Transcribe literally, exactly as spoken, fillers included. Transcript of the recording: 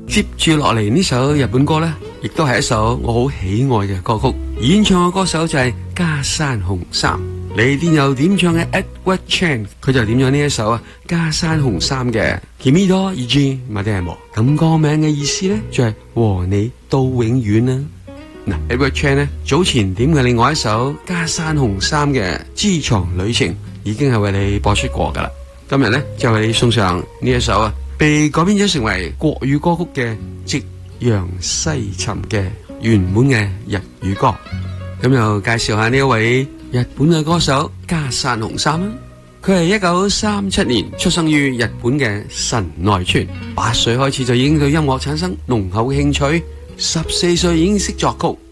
接住落嚟呢首日本歌呢，亦都係一首我好喜愛嘅歌曲。演唱嘅歌手就係加山雄三。嚟電郵點唱嘅 Edward Chan， 佢就點咗呢一首啊加山雄三嘅 Kimi to Iji Mademo。咁歌名嘅意思呢，就係和你到永遠啦。嗱 Edward Chan 呢，早前點嘅另外一首加山雄三嘅知床旅程，已經係為你播出過噶啦。今日呢，就為你送上呢一首啊被改編咗成為國語歌曲嘅夕陽西沉嘅原本嘅日語歌。咁又介紹下呢一位日本嘅歌手加山雄三啦。佢係一九三七年出生於日本嘅神奈川，八歲開始就已經對音樂產生濃厚嘅興趣，十四歲已經識作曲。